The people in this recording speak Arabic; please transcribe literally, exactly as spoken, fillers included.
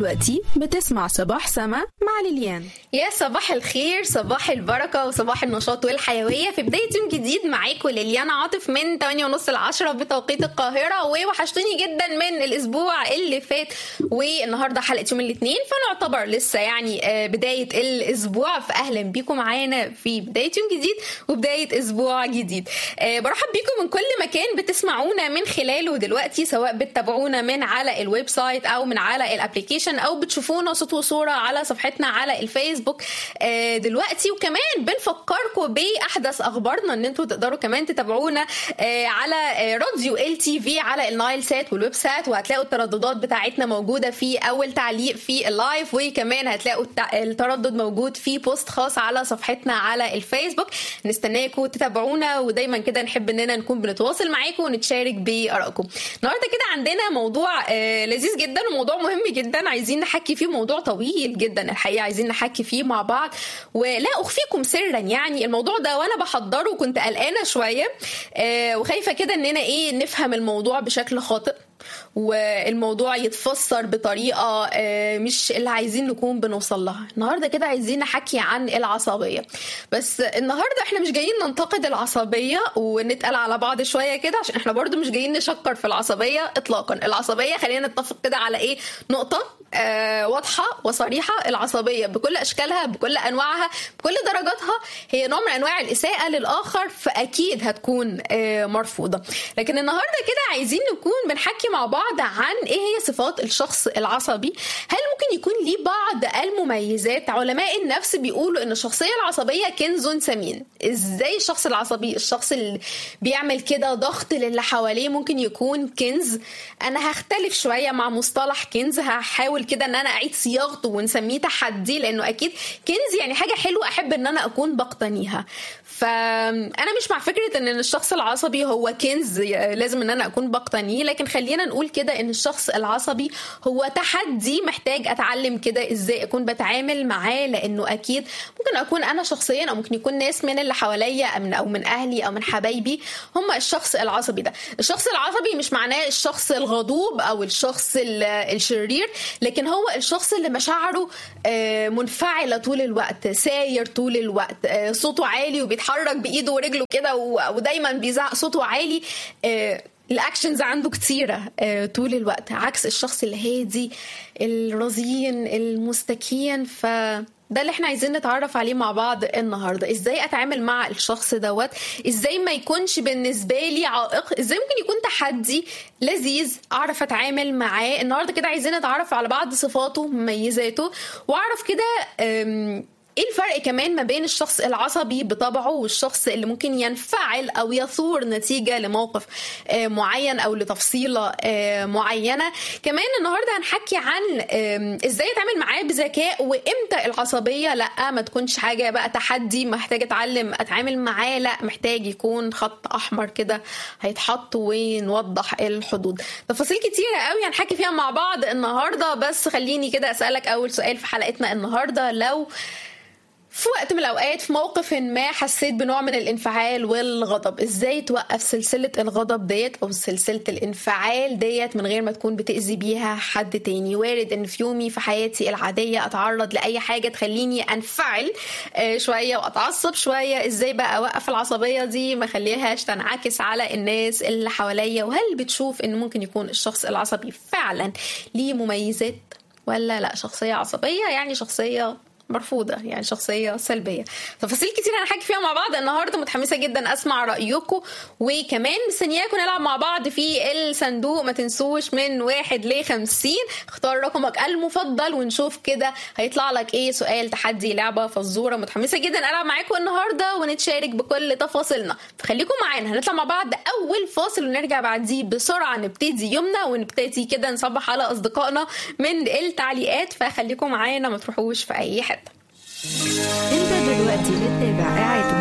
دلوقتي بتسمع صباح سما مع ليليان. يا صباح الخير، صباح البركة وصباح النشاط والحيوية في بداية يوم جديد معاكم ليليان عاطف من ثمانية ونص لعشرة بتوقيت القاهرة. ووحشتوني جدا من الأسبوع اللي فات، والنهاردة حلقة يوم الاثنين، فنعتبر لسه يعني بداية الأسبوع. فأهلا بيكم معانا في بداية يوم جديد وبداية أسبوع جديد. برحب بيكم من كل مكان بتسمعونا من خلاله دلوقتي، سواء بتتابعونا من على الويب سايت أو من على الابليكيشن او بتشوفونا صوت وصوره على صفحتنا على الفيسبوك دلوقتي. وكمان بنفكركم باحدث اخبارنا ان انتوا تقدروا كمان تتابعونا على راديو ال تي في على النايل سات والويب سات، وهتلاقوا الترددات بتاعتنا موجوده في اول تعليق في اللايف، وكمان هتلاقوا التردد موجود في بوست خاص على صفحتنا على الفيسبوك. نستناكم تتابعونا، ودايما كده نحب اننا نكون بنتواصل معاكم ونتشارك بارائكم. النهارده كده عندنا موضوع لذيذ جدا وموضوع مهم جدا عايزين نحكي فيه، موضوع طويل جدا الحقيقه عايزين نحكي فيه مع بعض. ولا اخفيكم سرا، يعني الموضوع ده وانا بحضره كنت قلقانه شويه آه وخايفه كده اننا ايه نفهم الموضوع بشكل خاطئ، والموضوع يتفسر بطريقة مش اللي عايزين نكون بنوصل لها. النهاردة كده عايزين نحكي عن العصبية، بس النهاردة احنا مش جايين ننتقد العصبية ونتقل على بعض شوية كده، عشان احنا برضو مش جايين نشكر في العصبية اطلاقا. العصبية خلينا نتفق كده على ايه نقطة آه واضحة وصريحة: العصبية بكل أشكالها بكل أنواعها بكل درجاتها هي نوع من أنواع الإساءة للآخر، فأكيد هتكون آه مرفوضة. لكن النهاردة كده عايزين نكون بنحكي مع بعض عن إيه هي صفات الشخص العصبي. هل ممكن يكون ليه بعض المميزات؟ علماء النفس بيقولوا إن الشخصية العصبية كنز ثمين. إزاي الشخص العصبي، الشخص اللي بيعمل كده ضغط للي حواليه، ممكن يكون كنز؟ أنا هختلف شوية مع مصطلح كنز، هحاول كده ان انا اعيد صياغته ونسميه تحدي، لانه اكيد كنز يعني حاجه حلوه احب ان انا اكون بقتنيها. فانا مش مع فكره ان الشخص العصبي هو كنز لازم ان انا اكون بقتنيه، لكن خلينا نقول كده ان الشخص العصبي هو تحدي محتاج اتعلم كده ازاي اكون بتعامل معاه، لانه اكيد ممكن اكون انا شخصيا او ممكن يكون ناس من اللي حواليا او من اهلي او من حبايبي هم الشخص العصبي ده. الشخص العصبي مش معناه الشخص الغضوب او الشخص الشرير، لكن هو الشخص اللي مشاعره منفعلة طول الوقت، ساير طول الوقت، صوته عالي وبيتحرك بإيده ورجله كده ودايما بيزعق صوته عالي، الأكشنز عنده كتيرة طول الوقت، عكس الشخص الهادي الرزين المستكين. ف ده اللي احنا عايزين نتعرف عليه مع بعض النهاردة. ازاي اتعامل مع الشخص دوت، ازاي ما يكونش بالنسبة لي عائق، ازاي ممكن يكون تحدي لذيذ اعرف اتعامل معاه. النهاردة كده عايزين نتعرف على بعض صفاته مميزاته، واعرف كده ايه الفرق كمان ما بين الشخص العصبي بطبعه والشخص اللي ممكن ينفعل او يثور نتيجة لموقف معين او لتفصيلة معينة. كمان النهاردة هنحكي عن ازاي اتعامل معاه بذكاء، وامتى العصبية لا ما تكونش حاجة بقى تحدي محتاج اتعلم اتعامل معاه، لا محتاج يكون خط احمر كده هيتحط ونوضح الحدود. تفاصيل كتيرة قوي هنحكي فيها مع بعض النهاردة، بس خليني كده اسألك اول سؤال في حلقتنا النهاردة: لو في وقت من الأوقات في موقف ما حسيت بنوع من الانفعال والغضب، ازاي توقف سلسلة الغضب ديت أو سلسلة الانفعال ديت من غير ما تكون بتأذي بيها حد تاني؟ وارد ان في يومي في حياتي العادية اتعرض لأي حاجة تخليني انفعل شوية واتعصب شوية، ازاي بقى اوقف العصبية دي ما خليهاش تنعكس على الناس اللي حواليا؟ وهل بتشوف ان ممكن يكون الشخص العصبي فعلا ليه مميزات، ولا لا شخصية عصبية يعني شخصية مرفوضة، يعني شخصية سلبية؟ تفاصيل كتير هنحكي فيها مع بعض النهاردة، متحمسة جدا أسمع رأيكم، وكمان مستنياكم نلعب مع بعض في الصندوق. ما تنسوش من واحد لخمسين اختار رقمك المفضل ونشوف كده هيطلع لك ايه، سؤال، تحدي، لعبة، فزورة. متحمسة جدا ألعب معاكم النهاردة ونتشارك بكل تفاصيلنا، فخليكم معانا. هنطلع مع بعض أول فاصل ونرجع بعديه بسرعة نبتدي يومنا ونبتدي كده نصبح على أصدقائنا من التعليقات، فخليكم معانا ما تروحوش في أي حتة. انت دلوقتي بتتابع قاعد